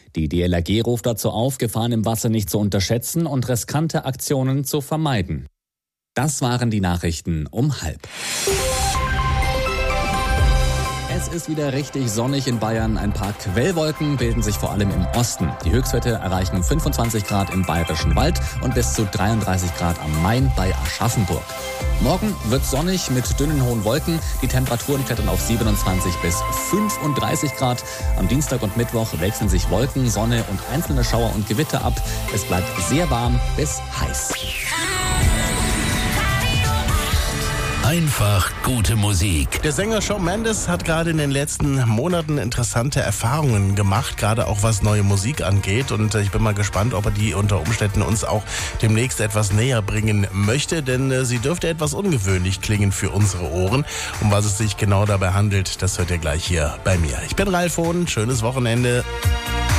Die DLRG ruft dazu auf, Gefahren im Wasser nicht zu unterschätzen und riskante Aktionen zu vermeiden. Das waren die Nachrichten um 12:30. Es ist wieder richtig sonnig in Bayern. Ein paar Quellwolken bilden sich vor allem im Osten. Die Höchstwerte erreichen 25 Grad im Bayerischen Wald und bis zu 33 Grad am Main bei Aschaffenburg. Morgen wird sonnig mit dünnen hohen Wolken. Die Temperaturen klettern auf 27 bis 35 Grad. Am Dienstag und Mittwoch wechseln sich Wolken, Sonne und einzelne Schauer und Gewitter ab. Es bleibt sehr warm bis heiß. Einfach gute Musik. Der Sänger Shawn Mendes hat gerade in den letzten Monaten interessante Erfahrungen gemacht, gerade auch was neue Musik angeht. Und ich bin mal gespannt, ob er die unter Umständen uns auch demnächst etwas näher bringen möchte, denn sie dürfte etwas ungewöhnlich klingen für unsere Ohren. Um was es sich genau dabei handelt, das hört ihr gleich hier bei mir. Ich bin Ralf Hohn, schönes Wochenende.